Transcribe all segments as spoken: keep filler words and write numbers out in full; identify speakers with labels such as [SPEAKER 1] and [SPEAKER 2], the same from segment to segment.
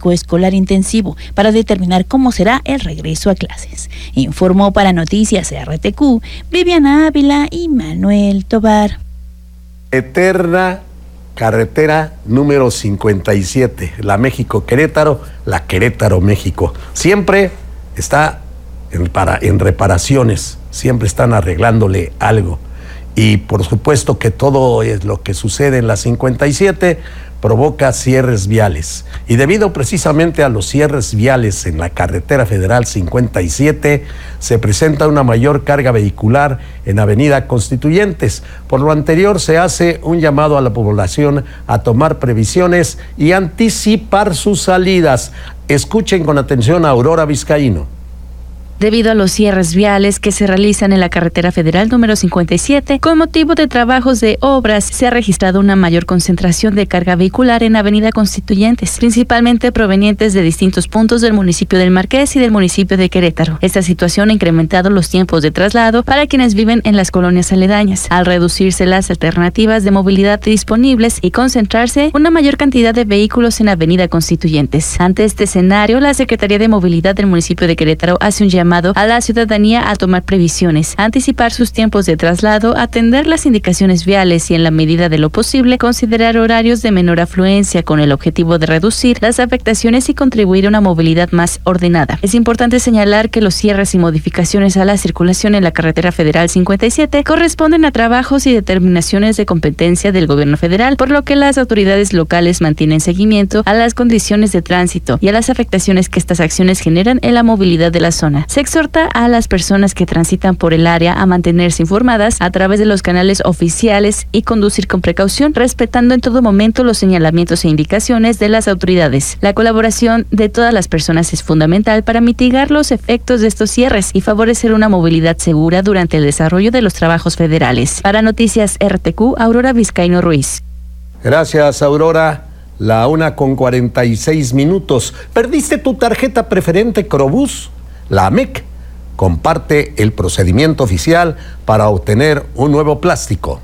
[SPEAKER 1] médico escolar intensivo para determinar cómo será el regreso a clases. Informó para Noticias R T Q, Viviana Ávila y Manuel Tobar.
[SPEAKER 2] Eterna carretera número cincuenta y siete, la México-Querétaro, la Querétaro-México. Siempre está en, para, en reparaciones, siempre están arreglándole algo. Y por supuesto que todo es lo que sucede en la cincuenta y siete provoca cierres viales. Y debido precisamente a los cierres viales en la carretera federal cincuenta y siete, se presenta una mayor carga vehicular en Avenida Constituyentes. Por lo anterior, se hace un llamado a la población a tomar previsiones y anticipar sus salidas. Escuchen con atención a Aurora Vizcaíno.
[SPEAKER 3] Debido a los cierres viales que se realizan en la carretera federal número cincuenta y siete, con motivo de trabajos de obras, se ha registrado una mayor concentración de carga vehicular en Avenida Constituyentes, principalmente provenientes de distintos puntos del municipio del Marqués y del municipio de Querétaro. Esta situación ha incrementado los tiempos de traslado para quienes viven en las colonias aledañas, al reducirse las alternativas de movilidad disponibles y concentrarse una mayor cantidad de vehículos en Avenida Constituyentes. Ante este escenario, la Secretaría de Movilidad del municipio de Querétaro hace un llamado a la ciudadanía a tomar previsiones, anticipar sus tiempos de traslado, atender las indicaciones viales y en la medida de lo posible considerar horarios de menor afluencia con el objetivo de reducir las afectaciones y contribuir a una movilidad más ordenada. Es importante señalar que los cierres y modificaciones a la circulación en la carretera federal cincuenta y siete corresponden a trabajos y determinaciones de competencia del gobierno federal, por lo que las autoridades locales mantienen seguimiento a las condiciones de tránsito y a las afectaciones que estas acciones generan en la movilidad de la zona. Se exhorta a las personas que transitan por el área a mantenerse informadas a través de los canales oficiales y conducir con precaución, respetando en todo momento los señalamientos e indicaciones de las autoridades. La colaboración de todas las personas es fundamental para mitigar los efectos de estos cierres y favorecer una movilidad segura durante el desarrollo de los trabajos federales. Para Noticias R T Q, Aurora Vizcaíno Ruiz.
[SPEAKER 2] Gracias, Aurora. La una con cuarenta y seis minutos. ¿Perdiste tu tarjeta preferente Crobús? La A M E C comparte el procedimiento oficial para obtener un nuevo plástico.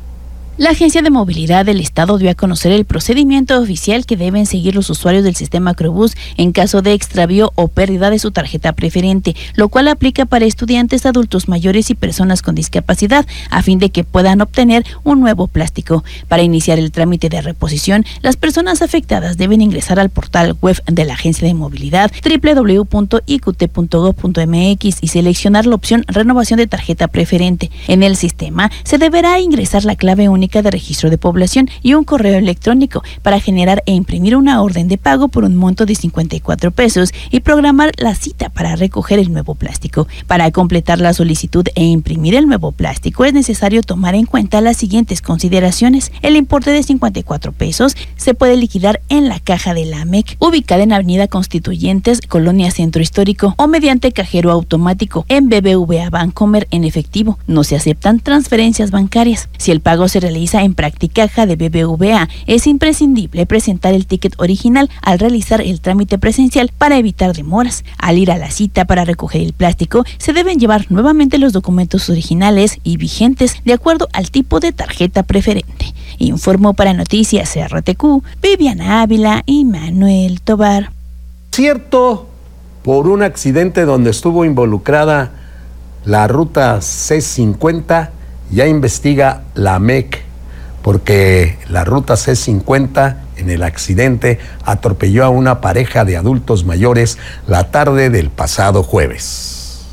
[SPEAKER 1] La Agencia de Movilidad del Estado dio a conocer el procedimiento oficial que deben seguir los usuarios del sistema Crobús en caso de extravío o pérdida de su tarjeta preferente, lo cual aplica para estudiantes, adultos mayores y personas con discapacidad, a fin de que puedan obtener un nuevo plástico. Para iniciar el trámite de reposición, las personas afectadas deben ingresar al portal web de la Agencia de Movilidad doble u doble u doble u punto i q t punto gob punto m x y seleccionar la opción Renovación de tarjeta preferente. En el sistema se deberá ingresar la clave única de registro de población y un correo electrónico para generar e imprimir una orden de pago por un monto de cincuenta y cuatro pesos y programar la cita para recoger el nuevo plástico. Para completar la solicitud e imprimir el nuevo plástico es necesario tomar en cuenta las siguientes consideraciones. El importe de cincuenta y cuatro pesos se puede liquidar en la caja de la A M E C, ubicada en Avenida Constituyentes, Colonia Centro Histórico, o mediante cajero automático en B B V A Bancomer en efectivo. No se aceptan transferencias bancarias. Si el pago se realiza en Practicaja de B B V A, es imprescindible presentar el ticket original al realizar el trámite presencial para evitar demoras. Al ir a la cita para recoger el plástico, se deben llevar nuevamente los documentos originales y vigentes de acuerdo al tipo de tarjeta preferente. Informó para Noticias R T Q, Viviana Ávila y Manuel Tobar.
[SPEAKER 2] Cierto, por un accidente donde estuvo involucrada la ruta C cincuenta, ya investiga la A M E C, porque la ruta C cincuenta en el accidente atropelló a una pareja de adultos mayores la tarde del pasado jueves.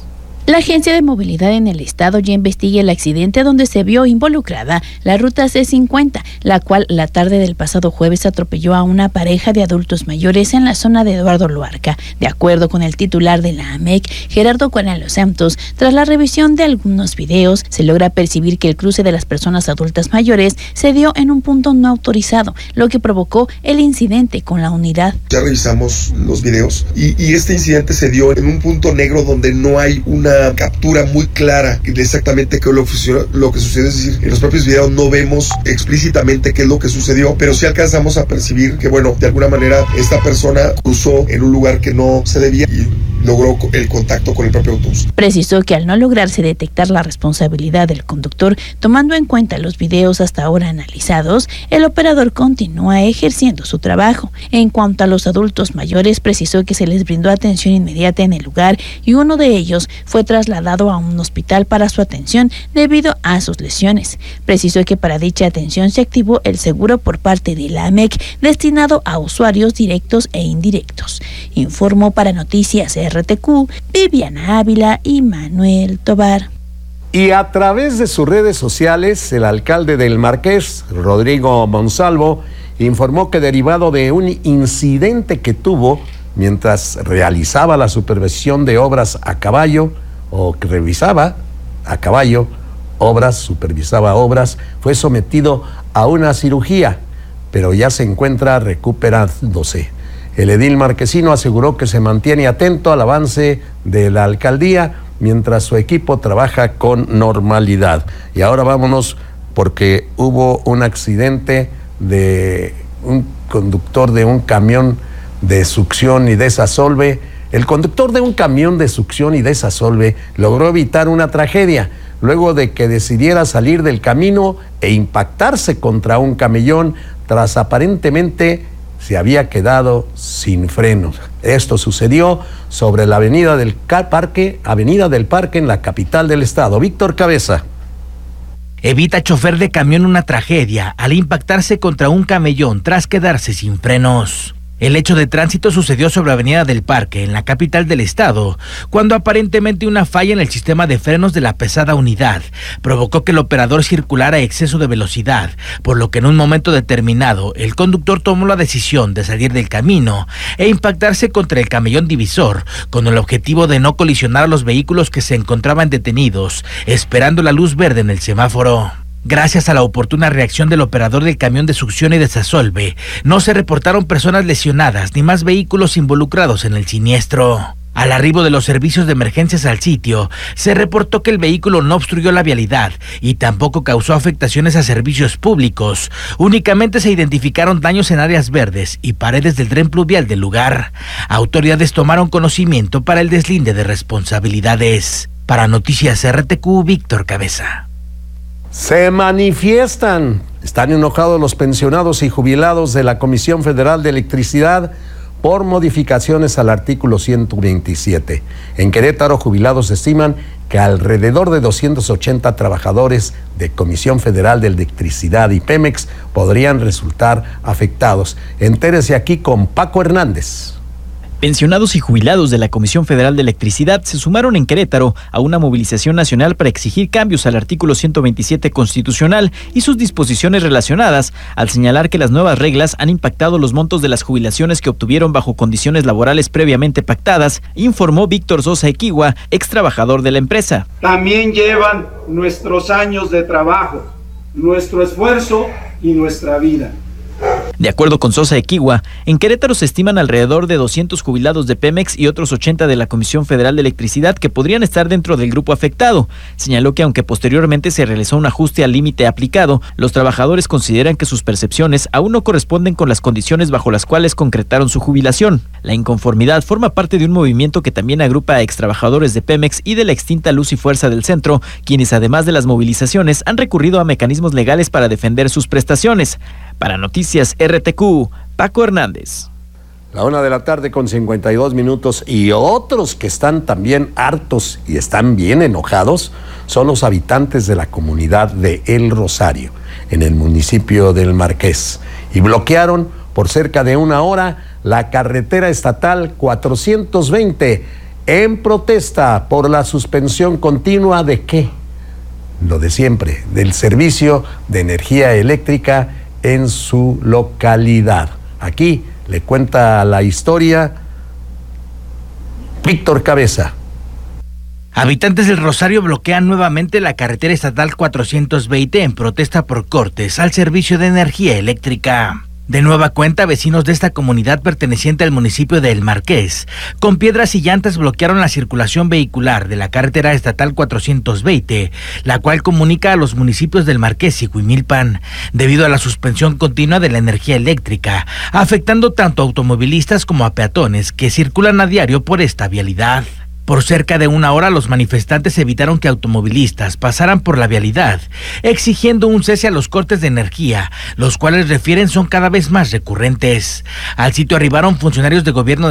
[SPEAKER 1] La Agencia de Movilidad en el Estado ya investiga el accidente donde se vio involucrada la ruta C cincuenta, la cual la tarde del pasado jueves atropelló a una pareja de adultos mayores en la zona de Eduardo Luarca. De acuerdo con el titular de la A M E C, Gerardo Cuanalo Santos, tras la revisión de algunos videos, se logra percibir que el cruce de las personas adultas mayores se dio en un punto no autorizado, lo que provocó el incidente con la unidad.
[SPEAKER 4] Ya revisamos los videos y, y este incidente se dio en un punto negro donde no hay una captura muy clara de exactamente qué es lo, lo que sucedió. Es decir, en los propios videos no vemos explícitamente qué es lo que sucedió, pero sí alcanzamos a percibir que, bueno, de alguna manera esta persona cruzó en un lugar que no se debía y logró el contacto con el propio autobús.
[SPEAKER 1] Precisó que al no lograrse detectar la responsabilidad del conductor, tomando en cuenta los videos hasta ahora analizados, el operador continúa ejerciendo su trabajo. En cuanto a los adultos mayores, precisó que se les brindó atención inmediata en el lugar y uno de ellos fue trasladado a un hospital para su atención debido a sus lesiones. Precisó que para dicha atención se activó el seguro por parte de la A M E C destinado a usuarios directos e indirectos. Informó para Noticias R T Q, Viviana Ávila y Manuel Tobar.
[SPEAKER 2] Y a través de sus redes sociales, el alcalde del Marqués, Rodrigo Monsalvo, informó que derivado de un incidente que tuvo mientras realizaba la supervisión de obras a caballo, o que revisaba a caballo obras, supervisaba obras, fue sometido a una cirugía, pero ya se encuentra recuperándose. El edil marquesino aseguró que se mantiene atento al avance de la alcaldía mientras su equipo trabaja con normalidad. Y ahora vámonos porque hubo un accidente de un conductor de un camión de succión y desasolve. El conductor de un camión de succión y desasolve logró evitar una tragedia luego de que decidiera salir del camino e impactarse contra un camellón tras aparentemente se había quedado sin frenos. Esto sucedió sobre la avenida del Parque, avenida del Parque en la capital del estado. Víctor Cabeza.
[SPEAKER 5] Evita chofer de camión una tragedia al impactarse contra un camellón tras quedarse sin frenos. El hecho de tránsito sucedió sobre Avenida del Parque, en la capital del estado, cuando aparentemente una falla en el sistema de frenos de la pesada unidad provocó que el operador circulara a exceso de velocidad, por lo que en un momento determinado el conductor tomó la decisión de salir del camino e impactarse contra el camellón divisor, con el objetivo de no colisionar a los vehículos que se encontraban detenidos, esperando la luz verde en el semáforo. Gracias a la oportuna reacción del operador del camión de succión y desasolve, no se reportaron personas lesionadas ni más vehículos involucrados en el siniestro. Al arribo de los servicios de emergencias al sitio, se reportó que el vehículo no obstruyó la vialidad y tampoco causó afectaciones a servicios públicos. Únicamente se identificaron daños en áreas verdes y paredes del tren pluvial del lugar. Autoridades tomaron conocimiento para el deslinde de responsabilidades. Para Noticias R T Q, Víctor Cabeza.
[SPEAKER 2] Se manifiestan, están enojados los pensionados y jubilados de la Comisión Federal de Electricidad por modificaciones al artículo ciento veintisiete. En Querétaro, jubilados estiman que alrededor de doscientos ochenta trabajadores de Comisión Federal de Electricidad y Pemex podrían resultar afectados. Entérese aquí con Paco Hernández.
[SPEAKER 6] Pensionados y jubilados de la Comisión Federal de Electricidad se sumaron en Querétaro a una movilización nacional para exigir cambios al artículo ciento veintisiete constitucional y sus disposiciones relacionadas, al señalar que las nuevas reglas han impactado los montos de las jubilaciones que obtuvieron bajo condiciones laborales previamente pactadas, informó Víctor Sosa Equigua, ex trabajador de la empresa.
[SPEAKER 7] También llevan nuestros años de trabajo, nuestro esfuerzo y nuestra vida.
[SPEAKER 6] De acuerdo con Sosa Equigua, en Querétaro se estiman alrededor de doscientos jubilados de Pemex y otros ochenta de la Comisión Federal de Electricidad que podrían estar dentro del grupo afectado. Señaló que aunque posteriormente se realizó un ajuste al límite aplicado, los trabajadores consideran que sus percepciones aún no corresponden con las condiciones bajo las cuales concretaron su jubilación. La inconformidad forma parte de un movimiento que también agrupa a extrabajadores de Pemex y de la extinta Luz y Fuerza del Centro, quienes además de las movilizaciones han recurrido a mecanismos legales para defender sus prestaciones. Para Noticias R T Q, Paco Hernández.
[SPEAKER 2] La una de la tarde con cincuenta y dos minutos, y otros que están también hartos y están bien enojados son los habitantes de la comunidad de El Rosario, en el municipio del Marqués, y bloquearon por cerca de una hora la carretera estatal cuatrocientos veinte en protesta por la suspensión continua de ¿qué? Lo de siempre, del servicio de energía eléctrica en su localidad. Aquí le cuenta la historia Víctor Cabeza.
[SPEAKER 5] Habitantes del Rosario bloquean nuevamente la carretera estatal cuatrocientos veinte en protesta por cortes al servicio de energía eléctrica. De nueva cuenta, vecinos de esta comunidad perteneciente al municipio de El Marqués, con piedras y llantas bloquearon la circulación vehicular de la carretera estatal cuatrocientos veinte, la cual comunica a los municipios del Marqués y Huimilpan, debido a la suspensión continua de la energía eléctrica, afectando tanto a automovilistas como a peatones que circulan a diario por esta vialidad. Por cerca de una hora, los manifestantes evitaron que automovilistas pasaran por la vialidad, exigiendo un cese a los cortes de energía, los cuales refieren son cada vez más recurrentes. Al sitio arribaron funcionarios de gobierno